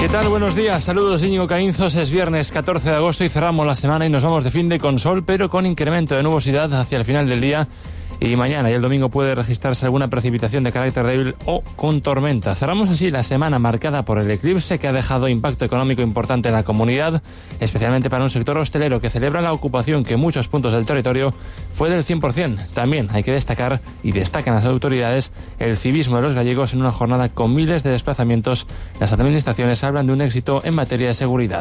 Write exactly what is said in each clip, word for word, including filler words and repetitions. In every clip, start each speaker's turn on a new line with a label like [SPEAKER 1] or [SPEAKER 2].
[SPEAKER 1] ¿Qué tal? Buenos días, saludos Íñigo Caínzos. Es viernes catorce de agosto y cerramos la semana y nos vamos de fin de con sol, pero con incremento de nubosidad hacia el final del día. Y mañana y el domingo puede registrarse alguna precipitación de carácter débil o con tormenta. Cerramos así la semana marcada por el eclipse, que ha dejado impacto económico importante en la comunidad, especialmente para un sector hostelero que celebra la ocupación que en muchos puntos del territorio fue del cien por ciento. También hay que destacar, y destacan las autoridades, el civismo de los gallegos en una jornada con miles de desplazamientos. Las administraciones hablan de un éxito en materia de seguridad.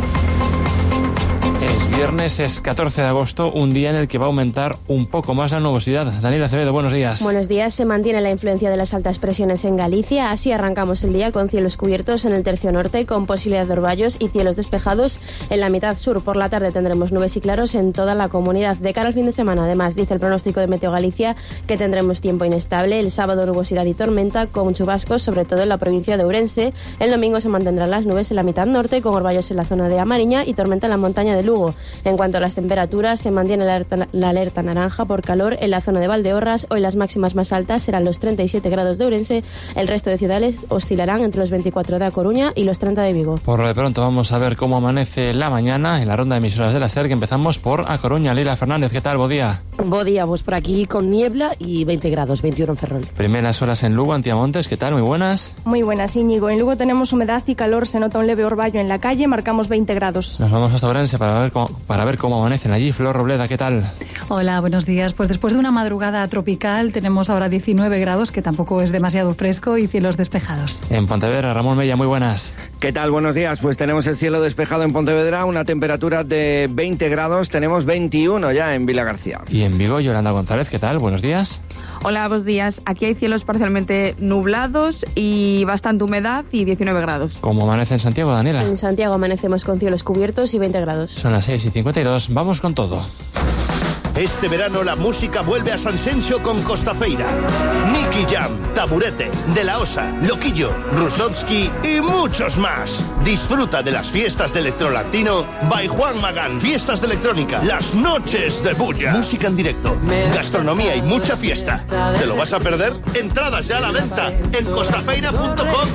[SPEAKER 1] Es viernes, es catorce de agosto, un día en el que va a aumentar un poco más la nubosidad. Daniela Acevedo, buenos días.
[SPEAKER 2] Buenos días. Se mantiene la influencia de las altas presiones en Galicia. Así arrancamos el día con cielos cubiertos en el tercio norte, con posibilidad de orvallos y cielos despejados en la mitad sur. Por la tarde tendremos nubes y claros en toda la comunidad. De cara al fin de semana, además, dice el pronóstico de Meteo Galicia que tendremos tiempo inestable. El sábado nubosidad y tormenta con chubascos, sobre todo en la provincia de Ourense. El domingo se mantendrán las nubes en la mitad norte, con orvallos en la zona de A Mariña y tormenta en la montaña de Lugo. En cuanto a las temperaturas, se mantiene la alerta, la alerta naranja por calor en la zona de Valdeorras. Hoy las máximas más altas serán los treinta y siete grados de Ourense. El resto de ciudades oscilarán entre los veinticuatro de A Coruña y los treinta de Vigo.
[SPEAKER 1] Por lo de pronto vamos a ver cómo amanece la mañana en la ronda de emisoras de la SER, que empezamos por A Coruña. Lila Fernández, ¿qué tal? Buen día.
[SPEAKER 3] Buen día, pues por aquí con niebla y veinte grados, veintiuno en Ferrol.
[SPEAKER 1] Primeras horas en Lugo, Antiamontes, ¿qué tal? Muy buenas.
[SPEAKER 4] Muy buenas, Íñigo. En Lugo tenemos humedad y calor, se nota un leve orvallo en la calle, marcamos veinte grados.
[SPEAKER 1] Nos vamos hasta Ourense para ver cómo, para ver cómo amanecen allí. Flor Robleda, ¿qué tal?
[SPEAKER 5] Hola, buenos días. Pues después de una madrugada tropical tenemos ahora diecinueve grados, que tampoco es demasiado fresco, y cielos despejados.
[SPEAKER 1] En Pontevedra, Ramón Mella, muy buenas.
[SPEAKER 6] ¿Qué tal? Buenos días. Pues tenemos el cielo despejado en Pontevedra, una temperatura de veinte grados, tenemos veintiuno ya en Vilagarcía.
[SPEAKER 1] Y en Vigo, Yolanda González, ¿qué tal? Buenos días.
[SPEAKER 7] Hola, buenos días. Aquí hay cielos parcialmente nublados y bastante humedad y diecinueve grados.
[SPEAKER 1] ¿Cómo amanece en Santiago, Daniela?
[SPEAKER 2] En Santiago amanecemos con cielos cubiertos y veinte grados.
[SPEAKER 1] Son las seis y cincuenta y dos, vamos con todo.
[SPEAKER 8] Este verano la música vuelve a San Senxo con Costafeira. Nicky Jam, Taburete, De La Osa, Loquillo, Rusovsky y muchos más. Disfruta de las fiestas de Electrolatino by Juan Magán. Fiestas de electrónica, las noches de bulla. Música en directo, gastronomía y mucha fiesta. ¿Te lo vas a perder? Entradas ya a la venta en costafeira punto com.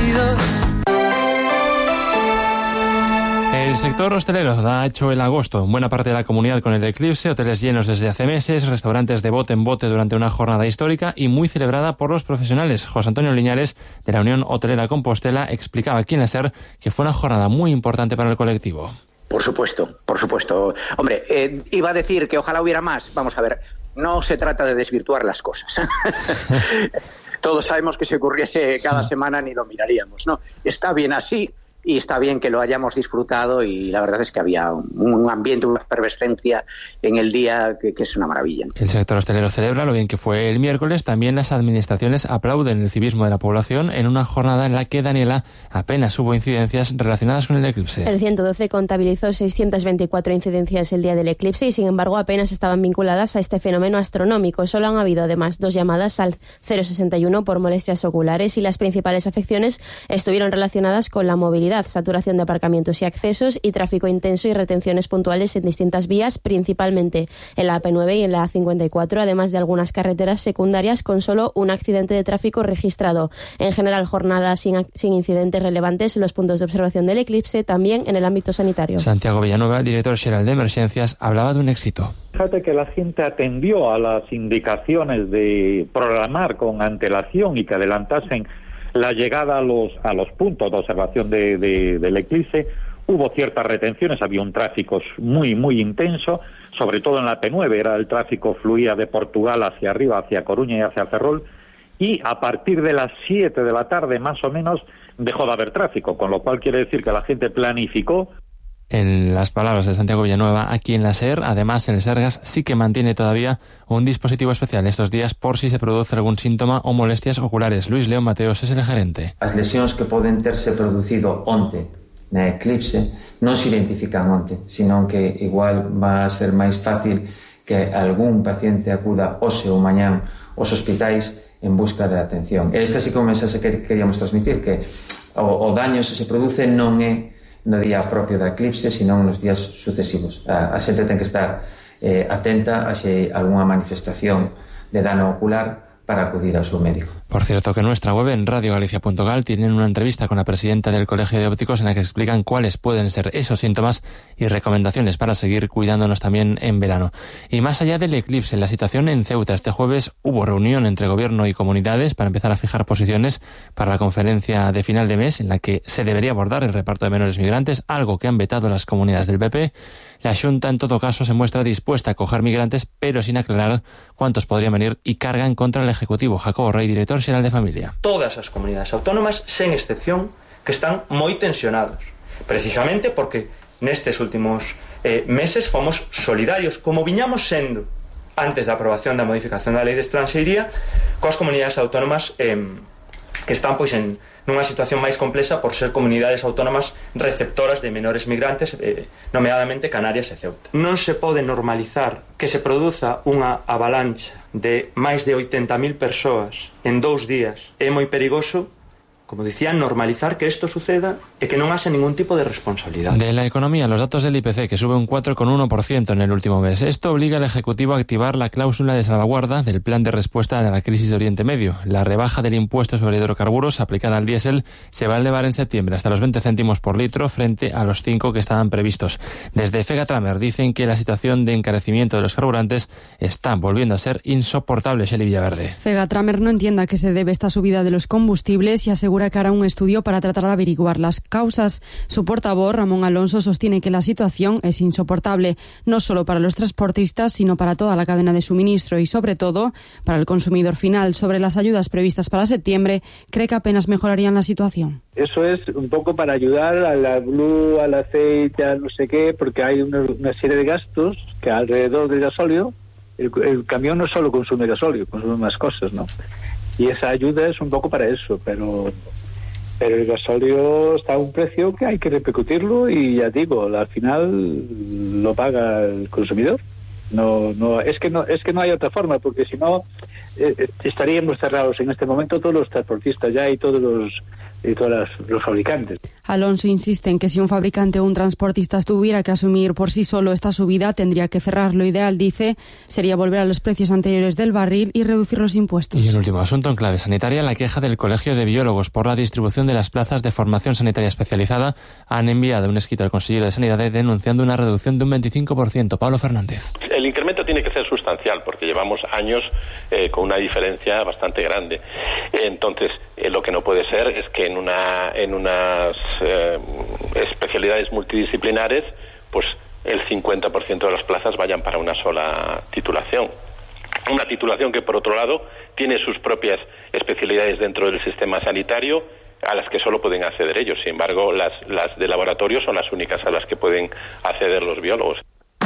[SPEAKER 1] El sector hostelero ha hecho el agosto en buena parte de la comunidad con el eclipse, hoteles llenos desde hace meses, restaurantes de bote en bote durante una jornada histórica y muy celebrada por los profesionales. José Antonio Liñares, de la Unión Hotelera Compostela, explicaba aquí en la SER que fue una jornada muy importante para el colectivo.
[SPEAKER 9] Por supuesto, por supuesto. Hombre, eh, iba a decir que ojalá hubiera más. Vamos a ver, no se trata de desvirtuar las cosas. Todos sabemos que si ocurriese cada semana ni lo miraríamos, ¿no? Está bien así. Y está bien que lo hayamos disfrutado y la verdad es que había un ambiente, una efervescencia en el día que, que es una maravilla.
[SPEAKER 1] El sector hostelero celebra lo bien que fue el miércoles. También las administraciones aplauden el civismo de la población en una jornada en la que, Daniela, apenas hubo incidencias relacionadas con el eclipse.
[SPEAKER 2] El ciento doce contabilizó seiscientas veinticuatro incidencias el día del eclipse y, sin embargo, apenas estaban vinculadas a este fenómeno astronómico. Solo han habido, además, dos llamadas al cero sesenta y uno por molestias oculares y las principales afecciones estuvieron relacionadas con la movilidad, saturación de aparcamientos y accesos y tráfico intenso y retenciones puntuales en distintas vías, principalmente en la A P nueve y en la A cincuenta y cuatro, además de algunas carreteras secundarias con solo un accidente de tráfico registrado. En general, jornada sin, sin incidentes relevantes en los puntos de observación del eclipse, también en el ámbito sanitario.
[SPEAKER 1] Santiago Villanueva, director general de emergencias, hablaba de un éxito.
[SPEAKER 10] Fíjate que la gente atendió a las indicaciones de programar con antelación y que adelantasen la llegada a los a los puntos de observación de, de, del eclipse. Hubo ciertas retenciones, había un tráfico muy, muy intenso, sobre todo en la A P nueve, era el tráfico fluía de Portugal hacia arriba, hacia Coruña y hacia Ferrol, y a partir de las siete de la tarde, más o menos, dejó de haber tráfico, con lo cual quiere decir que la gente planificó.
[SPEAKER 1] En las palabras de Santiago Villanueva, aquí en la SER, además en el Sergas sí que mantiene todavía un dispositivo especial estos días por si se produce algún síntoma o molestias oculares. Luis León Mateos es el gerente.
[SPEAKER 11] As lesións que poden terse producido onte na eclipse non se identifican onte, sino que igual va a ser máis fácil que algún paciente acuda hoxe ou mañán aos hospitais en busca de atención. Este sí que é o mensaxe que queríamos transmitir, que o, o daño se se produce non é no día propio da eclipse, senón nos días sucesivos. A, a xente ten que estar eh, atenta a se algunha manifestación de dano ocular para acudir ao seu médico.
[SPEAKER 1] Por cierto, que en nuestra web, en radio galicia punto gal, tienen una entrevista con la presidenta del Colegio de Ópticos en la que explican cuáles pueden ser esos síntomas y recomendaciones para seguir cuidándonos también en verano. Y más allá del eclipse, la situación en Ceuta. Este jueves hubo reunión entre gobierno y comunidades para empezar a fijar posiciones para la conferencia de final de mes en la que se debería abordar el reparto de menores migrantes, algo que han vetado las comunidades del P P. La Xunta, en todo caso, se muestra dispuesta a acoger migrantes, pero sin aclarar cuántos podrían venir, y cargan contra el Ejecutivo. Jacobo Rey, director xeral de Familia.
[SPEAKER 12] Todas as comunidades autónomas, sen excepción, que están moi tensionados, precisamente porque nestes últimos eh, meses fomos solidarios, como viñamos sendo antes da aprobación da modificación da Lei de Estranxeiría, coas comunidades autónomas eh, que están pois en nunha situación máis complexa por ser comunidades autónomas receptoras de menores migrantes, eh, nomeadamente Canarias e Ceuta. Non se pode normalizar que se produza unha avalancha de máis de oitenta mil persoas en dous días. É moi perigoso, como dicía, normalizar que esto suceda e que non haxa ningún tipo de responsabilidad.
[SPEAKER 1] De la economía, los datos del I P C, que sube un cuatro coma uno por ciento en el último mes. Esto obliga al Ejecutivo a activar la cláusula de salvaguarda del plan de respuesta a la crisis de Oriente Medio. La rebaja del impuesto sobre hidrocarburos aplicada al diésel se va a elevar en septiembre hasta los veinte céntimos por litro frente a los cinco que estaban previstos. Desde Fegatramer dicen que la situación de encarecimiento de los carburantes está volviendo a ser insoportable. Xeli Villaverde.
[SPEAKER 13] Fegatramer no entiende a qué se debe esta subida de los combustibles y asegura que hará un estudio para tratar de averiguar las causas. Su portavoz, Ramón Alonso, sostiene que la situación es insoportable, no solo para los transportistas, sino para toda la cadena de suministro y, sobre todo, para el consumidor final. Sobre las ayudas previstas para septiembre, cree que apenas mejorarían la situación.
[SPEAKER 14] Eso es un poco para ayudar a la blue, al aceite, a no sé qué, porque hay una, una serie de gastos que alrededor del gasóleo, el, el camión no solo consume gasóleo, consume más cosas, ¿no? Y esa ayuda es un poco para eso, pero pero el gasóleo está a un precio que hay que repercutirlo y ya digo, al final lo paga el consumidor. No, no, es que no, es que no hay otra forma, porque si no eh, estaríamos cerrados en este momento todos los transportistas ya y todos los y todos los, los fabricantes.
[SPEAKER 13] Alonso insiste en que si un fabricante o un transportista tuviera que asumir por sí solo esta subida, tendría que cerrar. Lo ideal, dice, sería volver a los precios anteriores del barril y reducir los impuestos.
[SPEAKER 1] Y el último asunto en clave sanitaria, la queja del Colegio de Biólogos por la distribución de las plazas de formación sanitaria especializada. Han enviado un escrito al consejero de Sanidad denunciando una reducción de un veinticinco por ciento. Pablo Fernández.
[SPEAKER 15] El incremento tiene que ser sustancial porque llevamos años eh, con una diferencia bastante grande. Entonces, eh, lo que no puede ser es que en una en unas eh, especialidades multidisciplinares, pues el cincuenta por ciento de las plazas vayan para una sola titulación. Una titulación que, por otro lado, tiene sus propias especialidades dentro del sistema sanitario a las que solo pueden acceder ellos. Sin embargo, las, las de laboratorio son las únicas a las que pueden acceder los biólogos.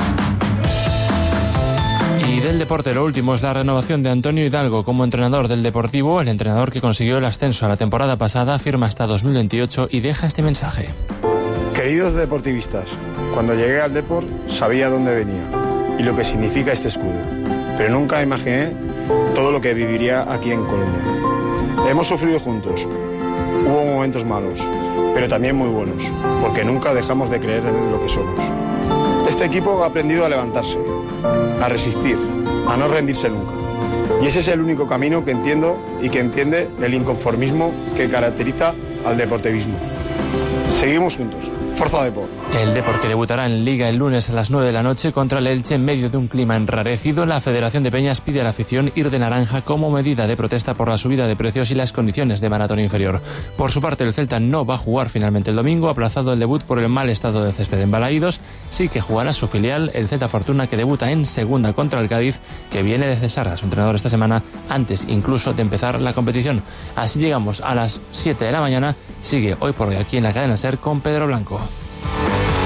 [SPEAKER 1] Y del deporte, lo último es la renovación de Antonio Hidalgo como entrenador del Deportivo. El entrenador que consiguió el ascenso a la temporada pasada firma hasta dos mil veintiocho y deja este mensaje.
[SPEAKER 16] Queridos deportivistas, cuando llegué al Depor sabía dónde venía y lo que significa este escudo, pero nunca imaginé todo lo que viviría aquí en Coruña. Hemos sufrido juntos, hubo momentos malos, pero también muy buenos, porque nunca dejamos de creer en lo que somos. Este equipo ha aprendido a levantarse, a resistir, a no rendirse nunca. Y ese es el único camino que entiendo y que entiende el inconformismo que caracteriza al deportivismo. Seguimos juntos. Forza Depor.
[SPEAKER 1] El Depor, que debutará en Liga el lunes a las nueve de la noche contra el Elche en medio de un clima enrarecido. La Federación de Peñas pide a la afición ir de naranja como medida de protesta por la subida de precios y las condiciones de maratón inferior. Por su parte, el Celta no va a jugar finalmente el domingo, aplazado el debut por el mal estado de césped en Balaídos. Sí que jugará su filial, el Celta Fortuna, que debuta en segunda contra el Cádiz, que viene de cesar a su entrenador esta semana, antes incluso de empezar la competición. Así llegamos a las siete de la mañana. Sigue Hoy por Hoy aquí en la cadena SER con Pedro Blanco.